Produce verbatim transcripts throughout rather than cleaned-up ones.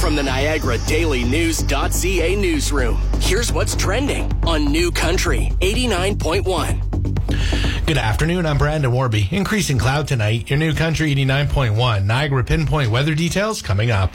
From the Niagara Daily News.ca newsroom, here's what's trending on New Country eighty-nine point one. Good afternoon, I'm Brandon Warby. Increasing cloud tonight, your New Country eighty-nine point one. Niagara Pinpoint weather details coming up.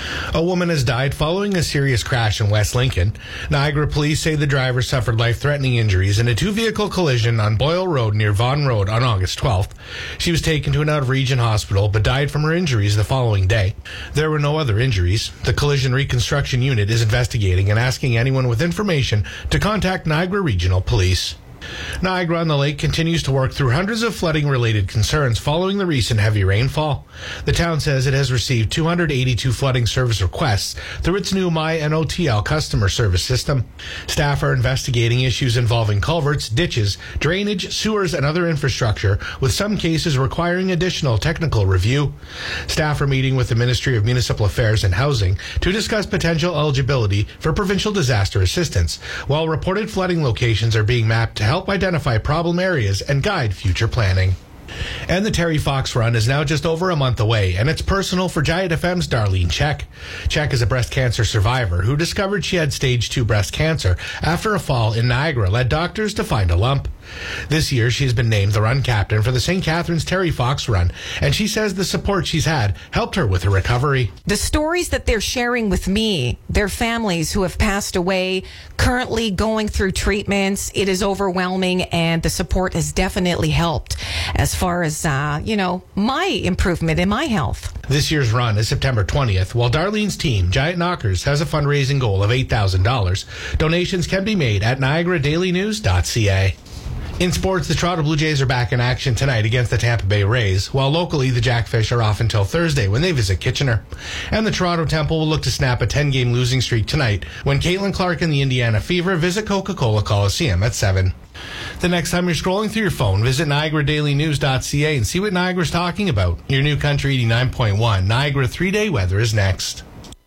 A woman has died following a serious crash in West Lincoln. Niagara police say the driver suffered life-threatening injuries in a two-vehicle collision on Boyle Road near Vaughan Road on August twelfth. She was taken to an out-of-region hospital but died from her injuries the following day. There were no other injuries. The collision reconstruction unit is investigating and asking anyone with information to contact Niagara Regional Police. Niagara on the Lake continues to work through hundreds of flooding-related concerns following the recent heavy rainfall. The town says it has received two hundred eighty-two flooding service requests through its new My N O T L customer service system. Staff are investigating issues involving culverts, ditches, drainage, sewers, and other infrastructure, with some cases requiring additional technical review. Staff are meeting with the Ministry of Municipal Affairs and Housing to discuss potential eligibility for provincial disaster assistance, while reported flooding locations are being mapped to help identify problem areas and guide future planning. And the Terry Fox Run is now just over a month away, and it's personal for Giant F M's Darlene Check. Check is a breast cancer survivor who discovered she had stage two breast cancer after a fall in Niagara led doctors to find a lump. This year, she has been named the run captain for the Saint Catharines Terry Fox Run, and she says the support she's had helped her with her recovery. The stories that they're sharing with me, their families who have passed away, currently going through treatments, it is overwhelming, and the support has definitely helped as far as, uh, you know, my improvement in my health. This year's run is September twentieth, while Darlene's team, Giant Knockers, has a fundraising goal of eight thousand dollars. Donations can be made at Niagara Daily News dot C A. In sports, the Toronto Blue Jays are back in action tonight against the Tampa Bay Rays, while locally the Jackfish are off until Thursday when they visit Kitchener. And the Toronto Temple will look to snap a ten-game losing streak tonight when Caitlin Clark and the Indiana Fever visit Coca-Cola Coliseum at seven. The next time you're scrolling through your phone, visit Niagara Daily News dot C A and see what Niagara's talking about. Your New Country eighty-nine point one. Niagara three-day weather is next.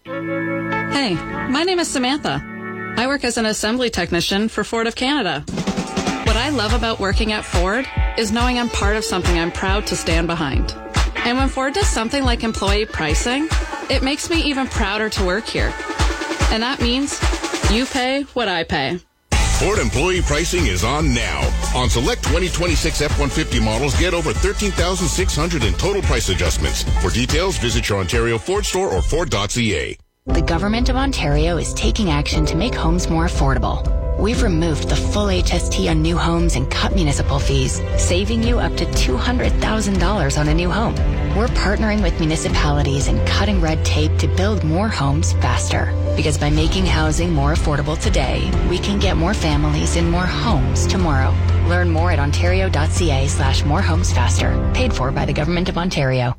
Hey, my name is Samantha. I work as an assembly technician for Ford of Canada. What I love about working at Ford is knowing I'm part of something I'm proud to stand behind. And when Ford does something like employee pricing, it makes me even prouder to work here. And that means you pay what I pay. Ford employee pricing is on now. On select twenty twenty-six F one fifty models, get over thirteen thousand six hundred in total price adjustments. For details, visit your Ontario Ford store or Ford dot C A. The Government of Ontario is taking action to make homes more affordable. We've removed the full H S T on new homes and cut municipal fees, saving you up to two hundred thousand dollars on a new home. We're partnering with municipalities and cutting red tape to build more homes faster. Because by making housing more affordable today, we can get more families in more homes tomorrow. Learn more at ontario dot C A slash more homes faster. Paid for by the Government of Ontario.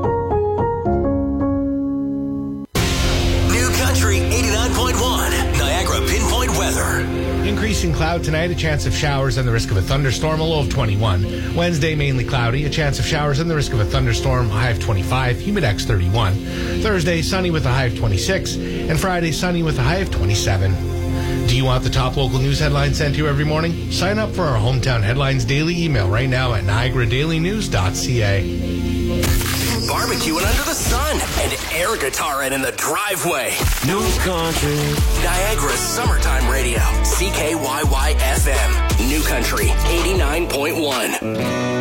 New Country eighty-nine point one. Niagara Pinpoint weather. Increasing cloud tonight, a chance of showers and the risk of a thunderstorm, a low of twenty-one. Wednesday, mainly cloudy, a chance of showers and the risk of a thunderstorm, a high of twenty-five, humidex thirty-one. Thursday, sunny with a high of twenty-six, and Friday, sunny with a high of twenty-seven. Do you want the top local news headlines sent to you every morning? Sign up for our Hometown Headlines daily email right now at Niagara Daily News dot C A. Barbecuing under the sun and air guitaring in the driveway. New Country. Niagara's summertime radio. C K Y Y F M. New Country eighty-nine point one.